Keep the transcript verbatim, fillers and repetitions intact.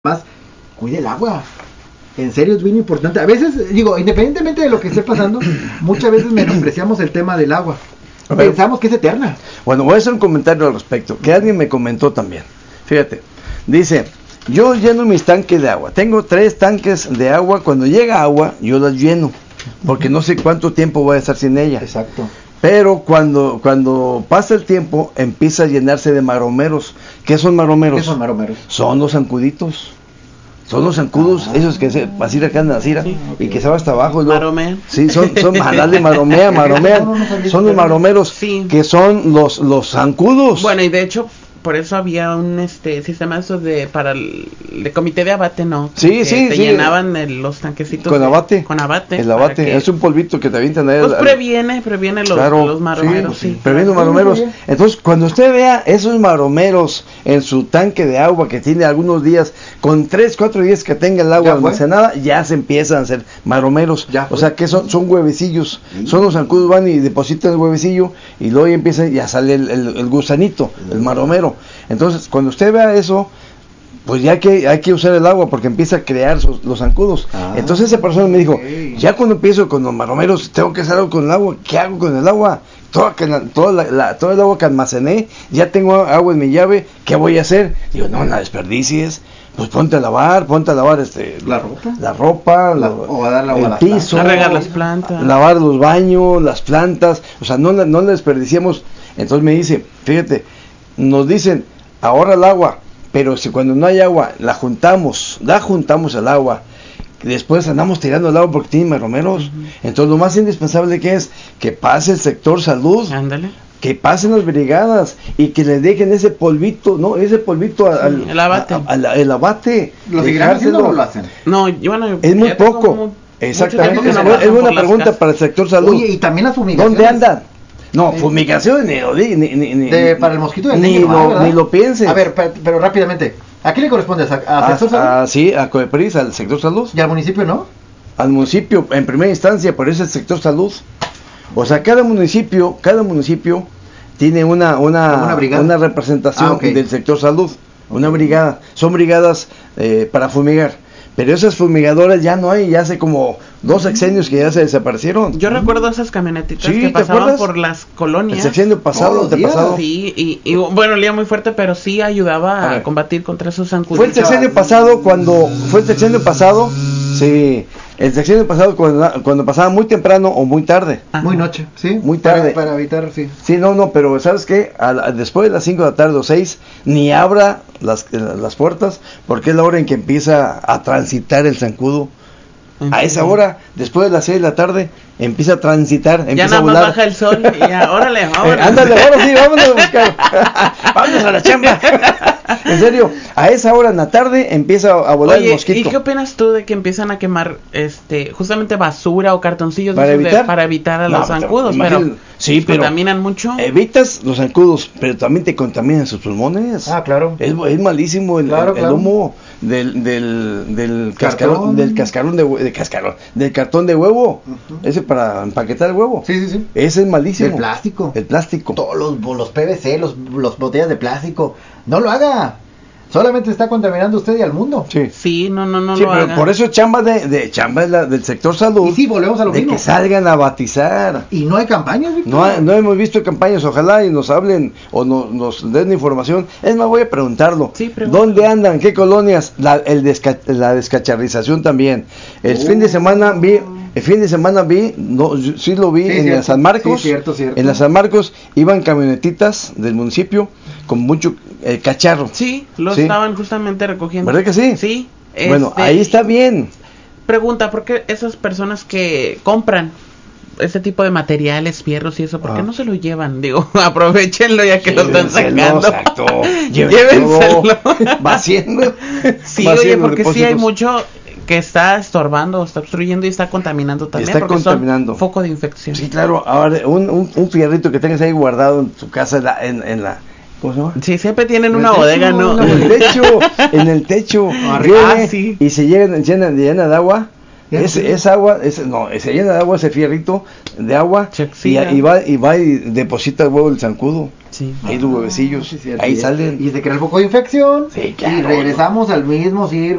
más, cuide el agua. En serio es bien importante. A veces, digo, independientemente de lo que esté pasando, muchas veces menospreciamos el tema del agua. Pensamos que es eterna. Bueno, voy a hacer un comentario al respecto, que alguien me comentó también. Fíjate, dice, yo lleno mis tanques de agua. Tengo tres tanques de agua. Cuando llega agua, yo las lleno, porque no sé cuánto tiempo voy a estar sin ella. Exacto. Pero cuando cuando pasa el tiempo, empieza a llenarse de maromeros. ¿Qué son maromeros? ¿Qué son maromeros? Son los zancuditos. Son los zancudos, ah, esos que se así acá en la cira, sí, okay. Y que se va hasta abajo. Maromea. Sí, son, son dale, maromea, maromea. No, no, no, son los maromeros, sí. Que son los, los zancudos. Bueno, y de hecho, por eso había un este sistema eso de para el de comité de abate, ¿no? Sí, que sí, te sí. llenaban el, los tanquecitos con de, abate. Con abate. El abate, que, es un polvito que te avientan ahí. Pues al, previene, previene los, claro, los maromeros, sí. sí. Previene los maromeros. Entonces, cuando usted vea esos maromeros en su tanque de agua que tiene algunos días, con tres, cuatro días que tenga el agua almacenada, ya se empiezan a hacer maromeros. Ya o sea, que son, son huevecillos. Sí. Son los zancudos, van y depositan el huevecillo y luego ya empieza, ya sale el, el, el gusanito, el maromero. Entonces, cuando usted vea eso, pues ya que hay que usar el agua porque empieza a crear sus, los zancudos. Ah, entonces esa persona me dijo, okay. Ya cuando empiezo con los maromeros, tengo que hacer algo con el agua. ¿Qué hago con el agua? Toda, toda la, la, todo el agua que almacené, ya tengo agua en mi llave, ¿qué voy a hacer? Digo, no, la desperdicies. Pues ponte a lavar, ponte a lavar este la ropa, la ropa, la, la, o a dar la el a piso, a regar las plantas, lavar los baños, las plantas, o sea, no, no le desperdiciemos. Entonces me dice, fíjate, nos dicen, ahorra el agua, pero si cuando no hay agua, la juntamos, la juntamos el agua, después andamos tirando el agua porque tiene maromeros. Uh-huh. Entonces lo más indispensable que es que pase el sector salud. Ándale. Que pasen las brigadas y que le dejen ese polvito, ¿no? Ese polvito al, el abate. A, a, a, el abate. ¿Lo seguirán haciendo o no lo hacen? No, yo, bueno, es muy poco. Muy, Exactamente. Es, no es buena pregunta casas. Para el sector salud. Oye, y también las fumigaciones. ¿Dónde andan? No, sí. Fumigaciones ni, ni, ni, ni de, para el mosquito del ni, niño, lo, ni lo piensen. A ver, pero, pero rápidamente, ¿a qué le corresponde? ¿A, a sector salud? Ah, sí, a COEPRIS, al sector salud. ¿Y al municipio no? Al municipio, en primera instancia, por eso es el sector salud. O sea, cada municipio, cada municipio tiene una una, una, una representación ah, okay. del sector salud, una brigada, son brigadas eh, para fumigar, pero esas fumigadoras ya no hay, ya hace como dos sexenios que ya se desaparecieron. Yo mm. recuerdo esas camionetitas sí, que pasaban acuerdas? Por las colonias. El sexenio pasado, de pasado. Sí, y, y bueno, olía muy fuerte, pero sí ayudaba a, a combatir contra esos zancudos. Fue el sexenio pasado cuando, fue el sexenio pasado, sí. El sexenio pasado cuando, cuando pasaba muy temprano o muy tarde. Ajá. Muy noche, sí. Muy tarde. Para, para evitar, sí. Sí, no, no, pero ¿sabes qué? A, a, después de las cinco de la tarde o seis, ni abra las, las puertas, porque es la hora en que empieza a transitar el zancudo. Uh-huh. A esa hora, después de las seis de la tarde, empieza a transitar, empieza ya nada a volar. Más baja el sol y ya, órale, órale. Eh, ándale, ahora sí, vámonos a buscar. Vámonos a la chamba. En serio, a esa hora en la tarde empieza a volar Oye, el mosquito. ¿y qué opinas tú de que empiezan a quemar este justamente basura o cartoncillos para evitar, de, para evitar a no, los zancudos? Pero, pero sí, pero contaminan mucho. Evitas los zancudos, pero también te contaminan sus pulmones. Ah, claro. Es, es malísimo el, claro, el, claro. el humo del del del cascarón, del cascarón de, de cascarón, del cartón de huevo. Uh-huh. Ese para empaquetar el huevo. Sí, sí, sí. Ese es malísimo. El plástico. El plástico. Todos los los P V C, los los botellas de plástico. No lo haga. Solamente está contaminando usted y al mundo. Sí, sí no, no, no sí, lo pero hagan. Por eso es chamba de, de chamba de la, del sector salud. Y sí, volvemos a lo de mismo. Que salgan a batizar. Y no hay campañas, Víctor. No, hay, no hemos visto campañas, ojalá y nos hablen o no, nos den información. Es más, voy a preguntarlo. Sí, ¿dónde andan? ¿Qué colonias? La, el desca, la descacharrización también. El uh. fin de semana vi... El fin de semana vi, no, sí lo vi sí, en la San Marcos, sí, cierto, cierto. En la San Marcos iban camionetitas del municipio con mucho eh, cacharro. Sí, lo ¿sí? estaban justamente recogiendo. ¿Verdad que sí? Sí. Bueno, este, ahí está bien. Pregunta, ¿por qué esas personas que compran este tipo de materiales, fierros y eso, por qué ah. no se lo llevan? Digo, aprovechenlo ya que llévenselo, lo están sacando. Exacto. Llévenselo. Va haciendo. Sí, va oye, haciendo porque depósitos. Sí hay mucho que está estorbando, está obstruyendo y está contaminando también. Está porque contaminando. Son foco de infección. Sí, claro. Ahora, un, un, un fierrito que tengas ahí guardado en tu casa en la... En, en la ¿cómo se llama? Sí, siempre tienen en una techo, bodega, ¿no? En el techo, en el techo. Ah, viene, sí. Y se llena, llena, llena de agua, Es, es agua, es, no, se llena de agua ese fierrito de agua y, y va y va y deposita el huevo del zancudo. Sí. Ahí los huevecillos, sí, sí, ahí sí, salen. Y se crea el foco de infección. Sí, claro, y regresamos no. al mismo círculo.